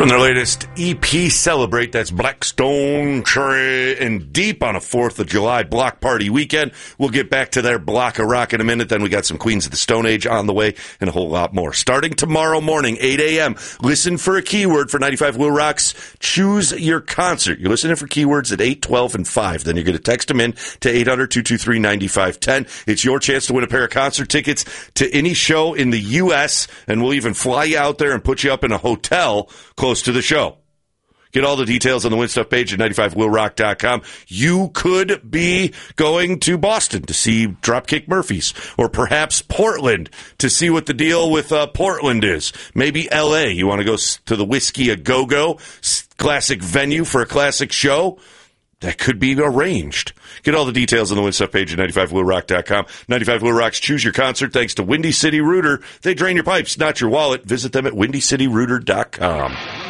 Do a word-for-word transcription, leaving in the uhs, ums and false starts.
From their latest E P, Celebrate, that's Blackstone Cherry and Deep on a fourth of July block party weekend. We'll get back to their block of rock in a minute. Then we got some Queens of the Stone Age on the way and a whole lot more. Starting tomorrow morning, eight a.m., listen for a keyword for ninety-five Will Rock's Choose Your Concert. You're listening for keywords at eight, twelve, and five. Then you're going to text them in to eight hundred, two two three, nine five one zero. It's your chance to win a pair of concert tickets to any show in the U S, and we'll even fly you out there and put you up in a hotel close to the show. Get all the details on the Win Stuff page at ninety-five will rock dot com. You could be going to Boston to see Dropkick Murphys, or perhaps Portland to see what the deal with uh, Portland is. Maybe L A. You want to go to the Whiskey A Go-Go, classic venue for a classic show? That could be arranged. Get all the details on the Win Stuff page at ninety-five will rock dot com. ninety-five Will Rock's Choose Your Concert, thanks to Windy City Rooter. They drain your pipes, not your wallet. Visit them at windy city rooter dot com.